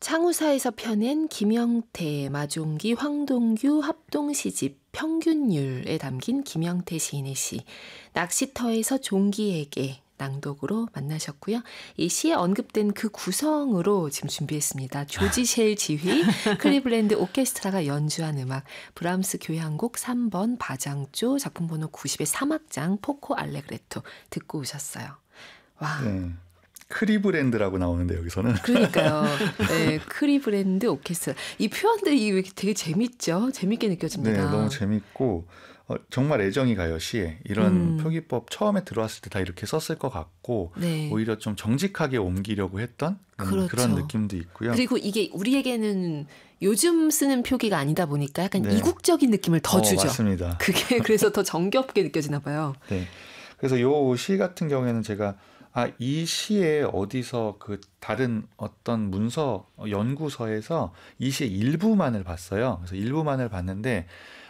창우사에서 펴낸 김영태, 마종기, 황동규 합동시집 평균율에 담긴 김영태 시인의 시 낚시터에서 종기에게 낭독으로 만나셨고요. 이 시에 언급된 그 구성으로 지금 준비했습니다. 조지 쉘 지휘, 클리블랜드 오케스트라가 연주한 음악, 브람스 교향곡 3번 바장조, 작품 번호 90의 3악장 포코 알레그레토 듣고 오셨어요. 와. 네. 크리브랜드라고 나오는데 여기서는. 그러니까요. 네, 크리브랜드 오케스트라. 이 표현들이 되게 재밌죠? 재밌게 느껴집니다. 네, 너무 재밌고 정말 애정이 가요, 시에. 이런 표기법 처음에 들어왔을 때 다 이렇게 썼을 것 같고 네. 오히려 좀 정직하게 옮기려고 했던 그렇죠. 그런 느낌도 있고요. 그리고 이게 우리에게는 요즘 쓰는 표기가 아니다 보니까 약간 네. 이국적인 느낌을 더 주죠. 맞습니다. 그게 그래서 더 정겹게 느껴지나 봐요. 네. 그래서 요 시 같은 경우에는 제가 이 시에 어디서 그 다른 어떤 문서 연구서에서 이 시의 일부만을 봤어요. 그래서 일부만을 봤는데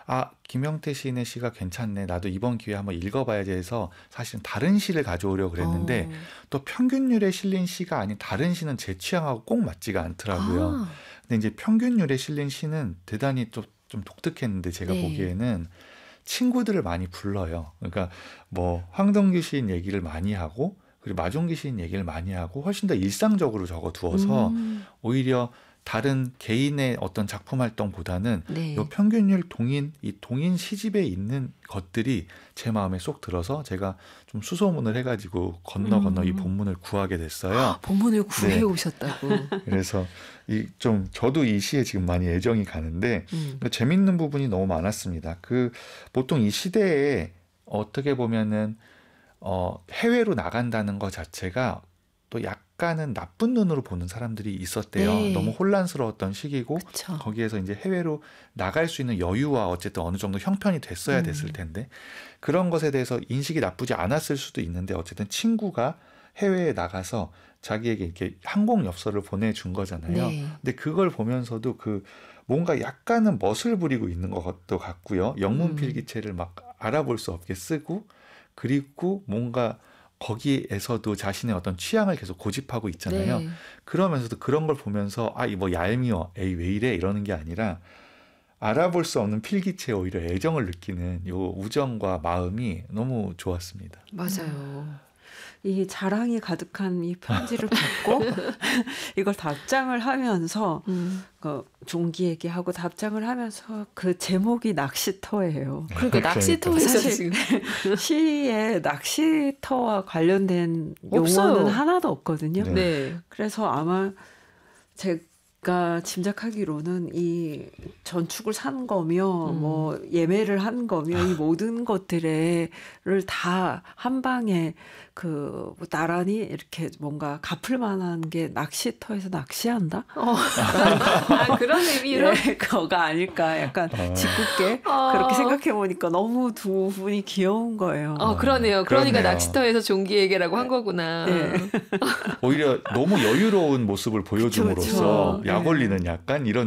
김영태 시인의 시가 괜찮네. 나도 이번 기회에 한번 읽어봐야지 해서 사실은 다른 시를 가져오려고 그랬는데 또 평균율에 실린 시가 아닌 다른 시는 제 취향하고 꼭 맞지가 않더라고요. 근데 이제 평균율에 실린 시는 대단히 좀 독특했는데 제가 네. 보기에는 친구들을 많이 불러요. 그러니까 뭐 황동규 시인 얘기를 많이 하고 그리고 마종기 시인 얘기를 많이 하고 훨씬 더 일상적으로 적어두어서 오히려 다른 개인의 어떤 작품 활동보다는 네. 요 평균율 이 동인 시집에 있는 것들이 제 마음에 쏙 들어서 제가 좀 수소문을 해가지고 건너 이 본문을 구하게 됐어요. 본문을 구해 네. 오셨다고. 그래서 저도 이 시에 지금 많이 애정이 가는데 재밌는 부분이 너무 많았습니다. 보통 이 시대에 어떻게 보면은 해외로 나간다는 것 자체가 또 약간은 나쁜 눈으로 보는 사람들이 있었대요. 네. 너무 혼란스러웠던 시기고 그쵸. 거기에서 이제 해외로 나갈 수 있는 여유와 어쨌든 어느 정도 형편이 됐어야 됐을 텐데 그런 것에 대해서 인식이 나쁘지 않았을 수도 있는데 어쨌든 친구가 해외에 나가서 자기에게 이렇게 항공 엽서를 보내준 거잖아요. 네. 근데 그걸 보면서도 뭔가 약간은 멋을 부리고 있는 것도 같고요. 영문 필기체를 막 알아볼 수 없게 쓰고 그리고 뭔가 거기에서도 자신의 어떤 취향을 계속 고집하고 있잖아요. 네. 그러면서도 그런 걸 보면서 뭐 얄미워, 에이 왜 이래 이러는 게 아니라 알아볼 수 없는 필기체에 오히려 애정을 느끼는 요 우정과 마음이 너무 좋았습니다. 맞아요. 이 자랑이 가득한 이 편지를 받고 이걸 답장을 하면서 종기에게 하고 답장을 하면서 그 제목이 낚시터예요. 그러니까 낚시터에서 사실 시에 낚시터와 관련된 없어요. 용어는 하나도 없거든요. 네. 그래서 아마 제가 짐작하기로는 이 전축을 산 거며 뭐 예매를 한 거며 이 모든 것들을 다 한 방에 나란히 이렇게 뭔가 갚을 만한 게 낚시터에서 낚시한다? 그런 의미로? 네, 그거가 아닐까 약간 짓궂게 그렇게 생각해 보니까 너무 두 분이 귀여운 거예요. 그러네요. 그러니까 그렇네요. 낚시터에서 종기에게라고 한 거구나. 네. 오히려 너무 여유로운 모습을 보여줌으로써 그쵸. 약 올리는 약간 이런